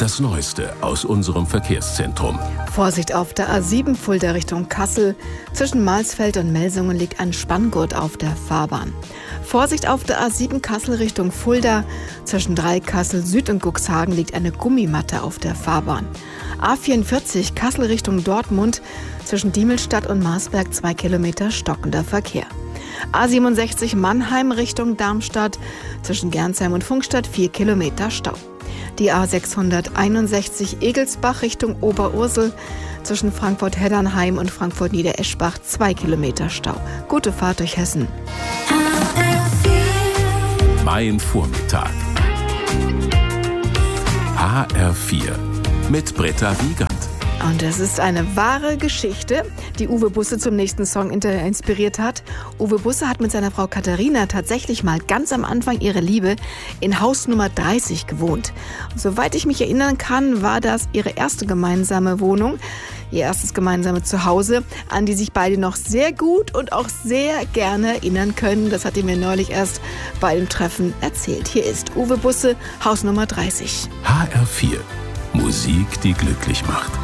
Das Neueste aus unserem Verkehrszentrum. Vorsicht auf der A7 Fulda Richtung Kassel. Zwischen Mahlsfeld und Melsungen liegt ein Spanngurt auf der Fahrbahn. Vorsicht auf der A7 Kassel Richtung Fulda. Zwischen Dreikassel Süd und Cuxhagen liegt eine Gummimatte auf der Fahrbahn. A44 Kassel Richtung Dortmund. Zwischen Diemelstadt und Marsberg 2 Kilometer stockender Verkehr. A67 Mannheim Richtung Darmstadt. Zwischen Gernsheim und Funkstadt 4 Kilometer Stau. Die A661 Egelsbach Richtung Oberursel. Zwischen Frankfurt-Heddernheim und Frankfurt-Niedereschbach 2 Kilometer Stau. Gute Fahrt durch Hessen. Mein Vormittag. HR4 mit Britta Wiegand. Und es ist eine wahre Geschichte, die Uwe Busse zum nächsten Song inspiriert hat. Uwe Busse hat mit seiner Frau Katharina tatsächlich mal ganz am Anfang ihrer Liebe in Haus Nummer 30 gewohnt. Und soweit ich mich erinnern kann, war das ihre erste gemeinsame Wohnung, ihr erstes gemeinsames Zuhause, an die sich beide noch sehr gut und auch sehr gerne erinnern können. Das hat er mir neulich erst bei dem Treffen erzählt. Hier ist Uwe Busse, Haus Nummer 30. HR4. Musik, die glücklich macht.